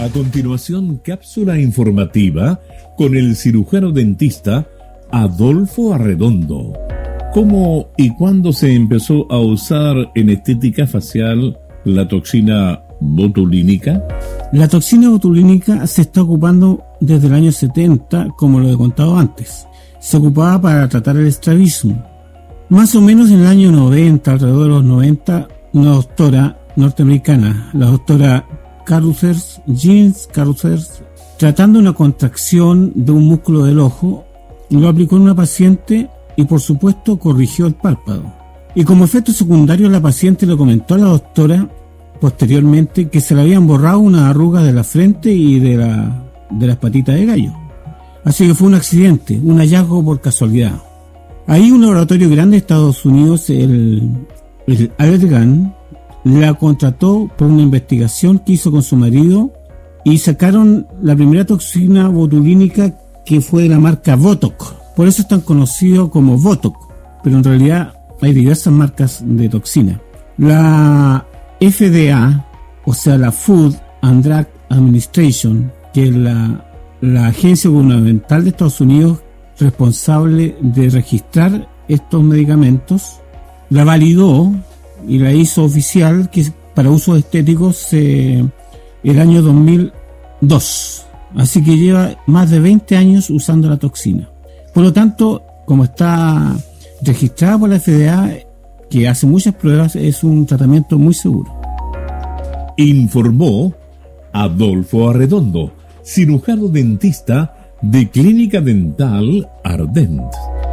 A continuación, cápsula informativa con el cirujano dentista Adolfo Arredondo. ¿Cómo y cuándo se empezó a usar en estética facial la toxina botulínica? La toxina botulínica se está ocupando desde el año 70, como lo he contado antes. Se ocupaba para tratar el estrabismo. Más o menos en el año 90, alrededor de los 90, una doctora norteamericana, la doctora Jean Caruthers, tratando una contracción de un músculo del ojo, lo aplicó en una paciente y por supuesto corrigió el párpado. Y como efecto secundario, la paciente le comentó a la doctora posteriormente que se le habían borrado unas arrugas de la frente y de las patitas de gallo. Así que fue un accidente, un hallazgo por casualidad. Ahí un laboratorio grande de Estados Unidos, el Allergan, la contrató por una investigación que hizo con su marido y sacaron la primera toxina botulínica, que fue de la marca Botox. Por eso es tan conocido como Botox, pero en realidad hay diversas marcas de toxina. La FDA, o sea la Food and Drug Administration, que es la agencia gubernamental de Estados Unidos responsable de registrar estos medicamentos, la validó y la hizo oficial que para usos estéticos el año 2002. Así que lleva más de 20 años usando la toxina. Por lo tanto, como está registrada por la FDA, que hace muchas pruebas, es un tratamiento muy seguro. Informó Adolfo Arredondo, cirujano dentista de Clínica Dental Ardent.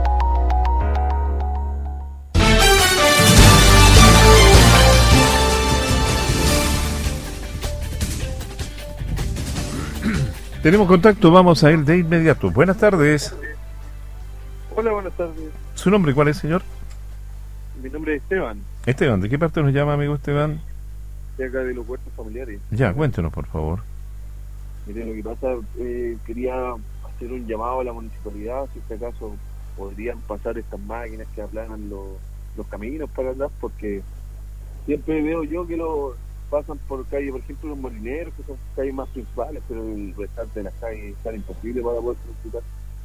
Tenemos contacto, vamos a ir de inmediato. Buenas tardes. Hola, buenas tardes. ¿Su nombre cuál es, señor? Mi nombre es Esteban. Esteban, ¿de qué parte nos llama, amigo Esteban? De acá de los huertos familiares. Ya, cuéntenos, por favor. Mire, lo que pasa, quería hacer un llamado a la municipalidad, si este acaso podrían pasar estas máquinas que aplanan los caminos para atrás, porque siempre veo yo que pasan por calle, por ejemplo, los Molineros, que son calles más principales, pero el restante de las calles está imposible para poder transitar.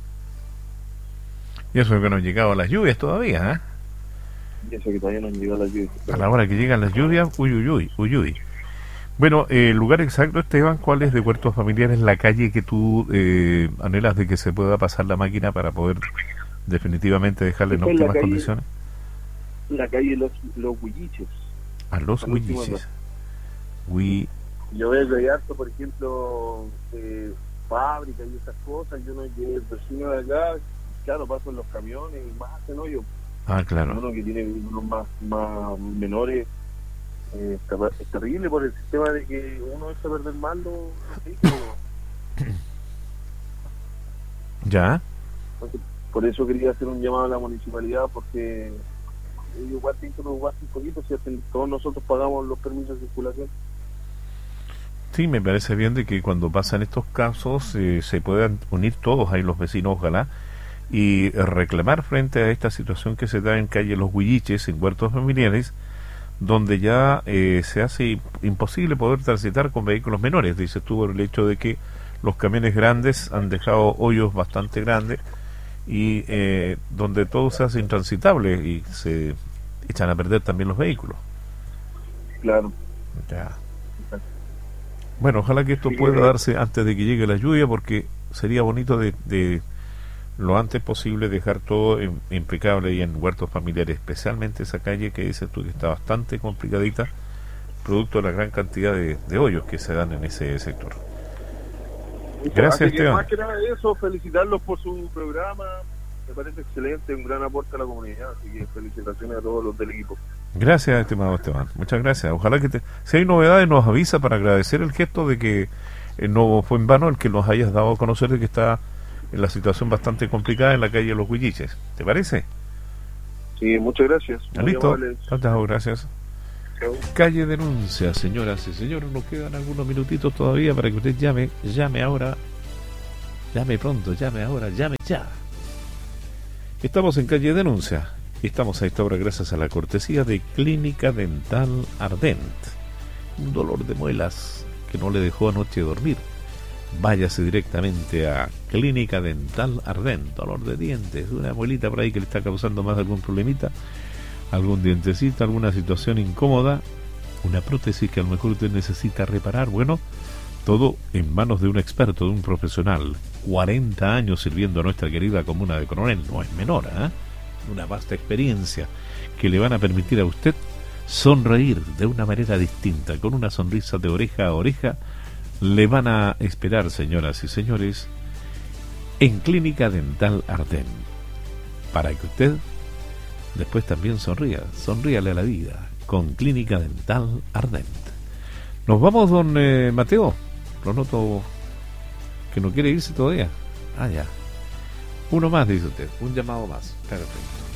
Y eso que no han llegado las lluvias todavía, ¿eh? Y eso que todavía no han llegado las lluvias. A la hora que llegan las lluvias, uy. Bueno, el lugar exacto, Esteban, ¿cuál es de Huertos Familiares? La calle que tú anhelas de que se pueda pasar la máquina para poder definitivamente dejarle en óptimas condiciones. La calle Los Huilliches. A Los Huilliches. Yo veo que hay harto, por ejemplo, fábricas y esas cosas. Yo no llegué el vecino de acá, claro, paso en los camiones y más hacen hoyo. Ah, claro. Uno que tiene unos más menores, es terrible por el sistema de que uno echa a perder mal los vehículos. ¿Ya? Por eso quería hacer un llamado a la municipalidad, porque igual tienen que preocuparse un poquito, si todos nosotros pagamos los permisos de circulación. Sí, me parece bien de que cuando pasan estos casos se puedan unir todos ahí los vecinos, ojalá, y reclamar frente a esta situación que se da en calle Los Huilliches, en Huertos Familiares, donde ya se hace imposible poder transitar con vehículos menores. Dices tú, por el hecho de que los camiones grandes han dejado hoyos bastante grandes y donde todo se hace intransitable y se echan a perder también los vehículos. Claro. Ya. Bueno, ojalá que esto pueda darse antes de que llegue la lluvia, porque sería bonito de lo antes posible dejar todo impecable y en Huertos Familiares, especialmente esa calle que dices tú que está bastante complicadita, producto de la gran cantidad de hoyos que se dan en ese sector. Gracias, Esteban. Más que nada eso, felicitarlos por su programa, me parece excelente, un gran aporte a la comunidad, así que felicitaciones a todos los del equipo. Gracias, estimado Esteban, muchas gracias. Ojalá que si hay novedades nos avisa para agradecer el gesto de que no fue en vano el que nos hayas dado a conocer de que está en la situación bastante complicada en la calle Los Huilliches. ¿Te parece? Sí, muchas gracias. Listo, chao, gracias. Chau. Calle Denuncia, señoras y señores, nos quedan algunos minutitos todavía para que usted llame ahora, llame pronto, llame ahora, llame ya. Estamos en Calle Denuncia y estamos a esta hora gracias a la cortesía de Clínica Dental Ardent. Un dolor de muelas que no le dejó anoche dormir, váyase directamente a Clínica Dental Ardent. Dolor de dientes, una abuelita por ahí que le está causando más algún problemita, algún dientecito, alguna situación incómoda, una prótesis que a lo mejor usted necesita reparar. Bueno, todo en manos de un experto, de un profesional. 40 años sirviendo a nuestra querida comuna de Coronel, no es menor, ¿eh? Una vasta experiencia que le van a permitir a usted sonreír de una manera distinta, con una sonrisa de oreja a oreja. Le van a esperar, señoras y señores, en Clínica Dental Ardent, para que usted después también sonríale a la vida con Clínica Dental Ardent. Nos vamos, don Mateo. Lo noto que no quiere irse todavía. Ah, ya. Uno más, dice usted. Un llamado más. Perfecto.